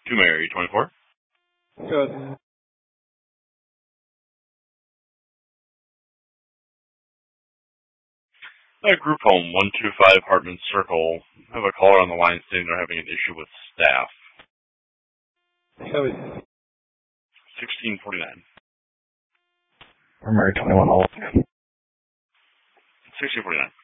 To Mary, 24. Good. Group home, 125 Hartman Circle. I have a caller on the line saying they're having an issue with staff. 1649. For Mary 21. 1649.